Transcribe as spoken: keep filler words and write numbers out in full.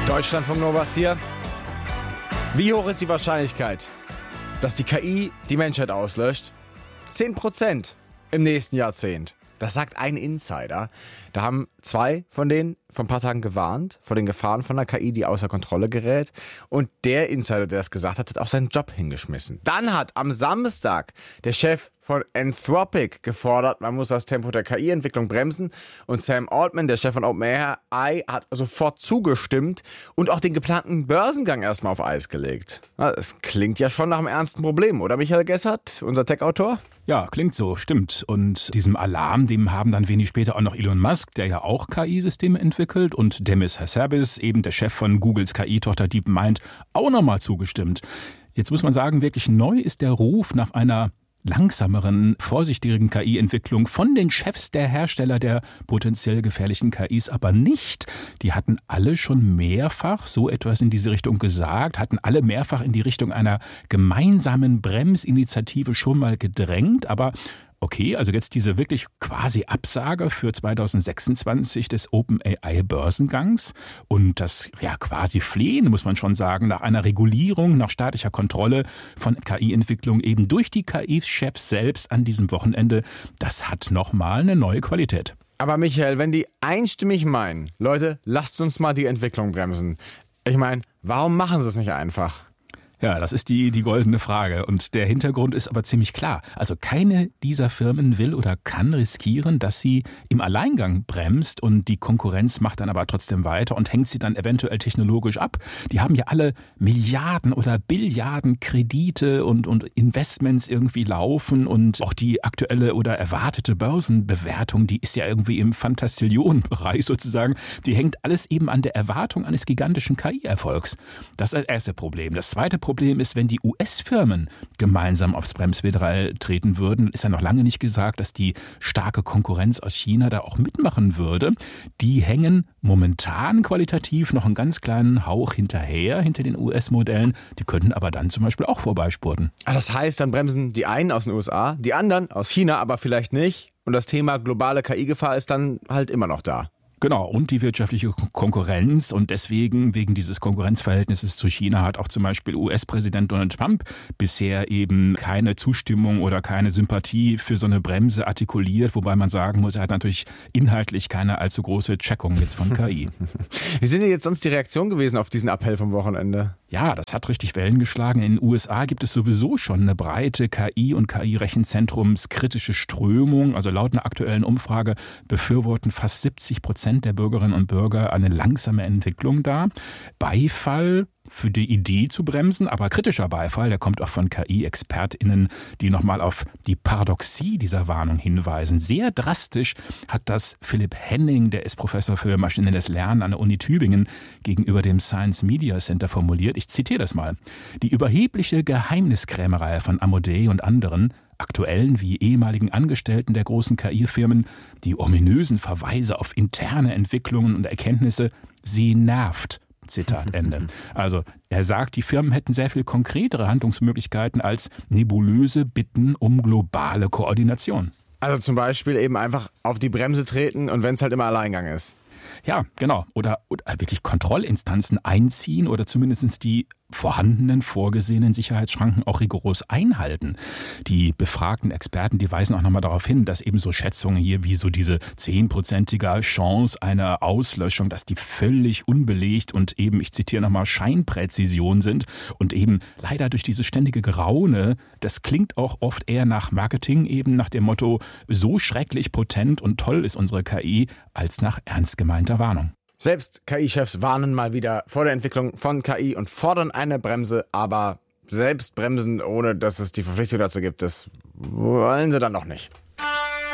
Deutschlandfunk Novas hier. Wie hoch ist die Wahrscheinlichkeit, dass die K I die Menschheit auslöscht? zehn Prozent im nächsten Jahrzehnt. Das sagt ein Insider. Da haben zwei von denen vor ein paar Tagen gewarnt vor den Gefahren von der K I, die außer Kontrolle gerät. Und der Insider, der das gesagt hat, hat auch seinen Job hingeschmissen. Dann hat am Samstag der Chef von Anthropic gefordert, man muss das Tempo der K I-Entwicklung bremsen. Und Sam Altman, der Chef von OpenAI, hat sofort zugestimmt und auch den geplanten Börsengang erstmal auf Eis gelegt. Das klingt ja schon nach einem ernsten Problem, oder Michael Gessert, unser Tech-Autor? Ja, klingt so, stimmt. Und diesem Alarm, dem haben dann wenig später auch noch Elon Musk, der ja auch K I-Systeme entwickelt, und Demis Hassabis, eben der Chef von Googles K I-Tochter DeepMind, auch nochmal zugestimmt. Jetzt muss man sagen, wirklich neu ist der Ruf nach einer langsameren, vorsichtigeren K I-Entwicklung von den Chefs der Hersteller der potenziell gefährlichen K Is aber nicht. Die hatten alle schon mehrfach so etwas in diese Richtung gesagt, hatten alle mehrfach in die Richtung einer gemeinsamen Bremsinitiative schon mal gedrängt, aber okay, also jetzt diese wirklich quasi Absage für zweitausendsechsundzwanzig des OpenAI-Börsengangs und das ja quasi Flehen, muss man schon sagen, nach einer Regulierung, nach staatlicher Kontrolle von K I-Entwicklung eben durch die K I-Chefs selbst an diesem Wochenende, das hat nochmal eine neue Qualität. Aber Michael, wenn die einstimmig meinen, Leute, lasst uns mal die Entwicklung bremsen. Ich meine, warum machen sie es nicht einfach? Ja, das ist die, die goldene Frage. Und der Hintergrund ist aber ziemlich klar. Also keine dieser Firmen will oder kann riskieren, dass sie im Alleingang bremst und die Konkurrenz macht dann aber trotzdem weiter und hängt sie dann eventuell technologisch ab. Die haben ja alle Milliarden oder Billiarden Kredite und, und Investments irgendwie laufen und auch die aktuelle oder erwartete Börsenbewertung, die ist ja irgendwie im Fantastillionenbereich sozusagen. Die hängt alles eben an der Erwartung eines gigantischen K I-Erfolgs. Das ist das erste Problem. Das zweite Problem Problem ist, wenn die U S-Firmen gemeinsam aufs Bremspedal treten würden, ist ja noch lange nicht gesagt, dass die starke Konkurrenz aus China da auch mitmachen würde. Die hängen momentan qualitativ noch einen ganz kleinen Hauch hinterher, hinter den U S-Modellen. Die könnten aber dann zum Beispiel auch vorbeispurten. Ah, das heißt, dann bremsen die einen aus den U S A, die anderen aus China, aber vielleicht nicht. Und das Thema globale K I-Gefahr ist dann halt immer noch da. Genau, und die wirtschaftliche Konkurrenz, und deswegen, wegen dieses Konkurrenzverhältnisses zu China, hat auch zum Beispiel U S-Präsident Donald Trump bisher eben keine Zustimmung oder keine Sympathie für so eine Bremse artikuliert, wobei man sagen muss, er hat natürlich inhaltlich keine allzu große Checkung jetzt von K I. Wie sind denn jetzt sonst die Reaktionen gewesen auf diesen Appell vom Wochenende? Ja, das hat richtig Wellen geschlagen. In den U S A gibt es sowieso schon eine breite K I- und K I-Rechenzentrumskritische Strömung. Also laut einer aktuellen Umfrage befürworten fast siebzig Prozent der Bürgerinnen und Bürger eine langsame Entwicklung da. Beifall für die Idee zu bremsen, aber kritischer Beifall, der kommt auch von K I-ExpertInnen, die nochmal auf die Paradoxie dieser Warnung hinweisen. Sehr drastisch hat das Philipp Henning, der ist Professor für maschinelles Lernen an der Uni Tübingen, gegenüber dem Science Media Center formuliert. Ich zitiere das mal. Die überhebliche Geheimniskrämerei von Amodei und anderen, aktuellen wie ehemaligen Angestellten der großen K I-Firmen, die ominösen Verweise auf interne Entwicklungen und Erkenntnisse, sie nervt. Zitat Ende. Also er sagt, die Firmen hätten sehr viel konkretere Handlungsmöglichkeiten als nebulöse Bitten um globale Koordination. Also zum Beispiel eben einfach auf die Bremse treten und wenn es halt immer Alleingang ist. Ja, genau. Oder, oder wirklich Kontrollinstanzen einziehen oder zumindest die vorhandenen, vorgesehenen Sicherheitsschranken auch rigoros einhalten. Die befragten Experten, die weisen auch nochmal darauf hin, dass eben so Schätzungen hier wie so diese zehnprozentige Chance einer Auslöschung, dass die völlig unbelegt und eben, ich zitiere nochmal, Scheinpräzision sind und eben leider durch diese ständige Geraune, das klingt auch oft eher nach Marketing, eben nach dem Motto, so schrecklich potent und toll ist unsere K I, als nach ernst gemeinter Warnung. Selbst K I-Chefs warnen mal wieder vor der Entwicklung von K I und fordern eine Bremse, aber selbst bremsen, ohne dass es die Verpflichtung dazu gibt, das wollen sie dann noch nicht.